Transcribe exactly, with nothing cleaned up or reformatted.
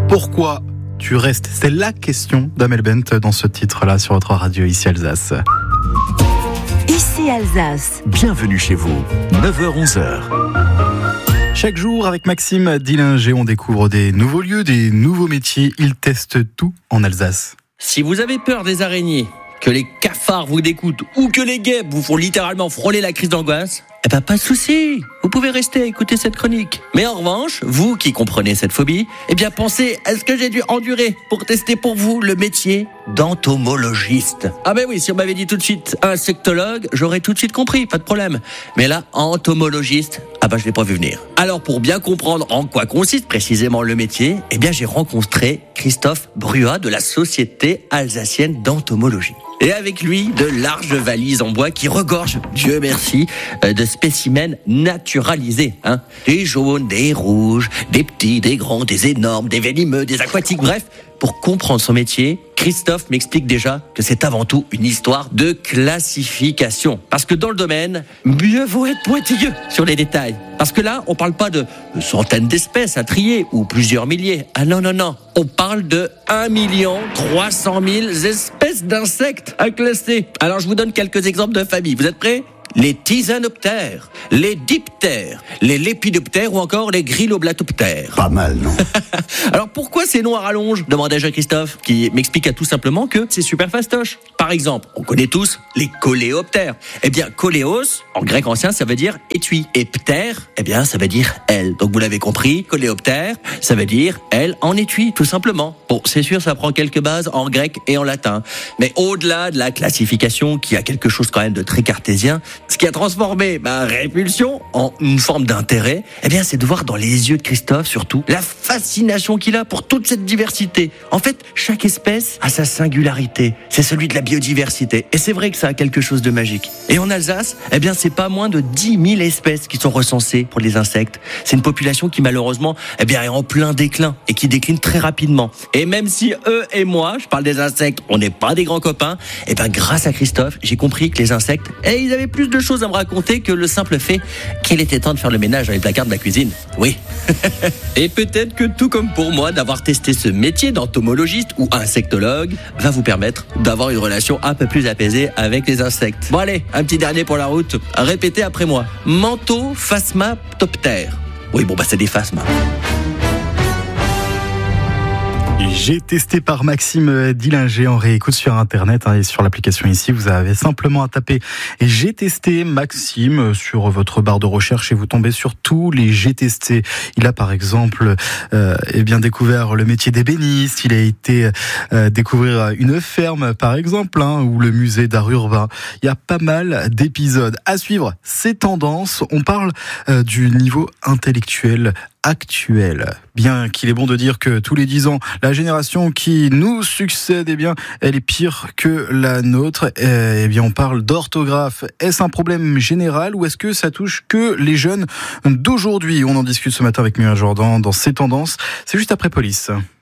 Pourquoi tu restes? C'est la question d'Amel Bent dans ce titre-là sur votre radio Ici Alsace. Ici Alsace. Bienvenue chez vous, neuf heures onze heures. Chaque jour, avec Maxime Dillinger, on découvre des nouveaux lieux, des nouveaux métiers. Il teste tout en Alsace. Si vous avez peur des araignées, que les cafards vous dégoûtent ou que les guêpes vous font littéralement frôler la crise d'angoisse, eh ben pas de souci, vous pouvez rester à écouter cette chronique. Mais en revanche, vous qui comprenez cette phobie, eh bien pensez à ce que j'ai dû endurer pour tester pour vous le métier d'entomologiste. Ah ben oui, si on m'avait dit tout de suite insectologue, j'aurais tout de suite compris, pas de problème. Mais là, entomologiste, ah ben je l'ai pas vu venir. Alors pour bien comprendre en quoi consiste précisément le métier, eh bien j'ai rencontré Christophe Bruat de la Société alsacienne d'entomologie. Et avec lui, de larges valises en bois qui regorgent, Dieu merci, de spécimens naturalisés. Hein. Des jaunes, des rouges, des petits, des grands, des énormes, des venimeux, des aquatiques, bref. Pour comprendre son métier, Christophe m'explique déjà que c'est avant tout une histoire de classification. Parce que dans le domaine, mieux vaut être pointilleux sur les détails. Parce que là, on parle pas de centaines d'espèces à trier ou plusieurs milliers. Ah non, non, non. On parle de un million trois cent mille espèces d'insectes à classer. Alors, je vous donne quelques exemples de familles. Vous êtes prêts ? Les tisanoptères, les diptères, les lépidoptères ou encore les grilloblatoptères. Pas mal, non? Alors pourquoi ces noms à rallonge ? Demandai-je à Christophe, qui m'expliqua tout simplement que c'est super fastoche. Par exemple, on connaît tous les coléoptères. Eh bien, coléos, en grec ancien, ça veut dire étui. Et ptère, eh bien, ça veut dire aile. Donc vous l'avez compris, coléoptère, ça veut dire aile en étui, tout simplement. Bon, c'est sûr, ça prend quelques bases en grec et en latin. Mais au-delà de la classification, qui a quelque chose quand même de très cartésien, ce qui a transformé ma répulsion en une forme d'intérêt, eh bien, c'est de voir dans les yeux de Christophe, surtout, la fascination qu'il a pour toute cette diversité. En fait, chaque espèce a sa singularité. C'est celui de la biodiversité. Et c'est vrai que ça a quelque chose de magique. Et en Alsace, eh bien, c'est pas moins de dix mille espèces qui sont recensées pour les insectes. C'est une population qui, malheureusement, eh bien, est en plein déclin et qui décline très rapidement. Et même si eux et moi, je parle des insectes, on n'est pas des grands copains, eh bien, grâce à Christophe, j'ai compris que les insectes, eh, ils avaient plus de choses à me raconter que le simple fait qu'il était temps de faire le ménage dans les placards de la cuisine. Oui. Et peut-être que tout comme pour moi, d'avoir testé ce métier d'entomologiste ou insectologue va vous permettre d'avoir une relation un peu plus apaisée avec les insectes. Bon allez, un petit dernier pour la route. Répétez après moi. Mantophasmatoptère. Oui, bon bah c'est des phasmas. J'ai testé par Maxime Dillinger en réécoute sur internet hein, et sur l'application ici. Vous avez simplement à taper J'ai testé Maxime sur votre barre de recherche et vous tombez sur tous les J'ai testé. Il a par exemple euh, eh bien découvert le métier d'ébéniste. Il a été euh, découvrir une ferme par exemple hein, ou le musée d'art urbain. Il y a pas mal d'épisodes à suivre. Ces tendances, on parle euh, du niveau intellectuel actuel. Bien qu'il est bon de dire que tous les dix ans, la génération qui nous succède, eh bien, elle est pire que la nôtre. Eh bien, on parle d'orthographe. Est-ce un problème général ou est-ce que ça touche que les jeunes d'aujourd'hui ? On en discute ce matin avec Muriel Jordan dans ces tendances. C'est juste après Police.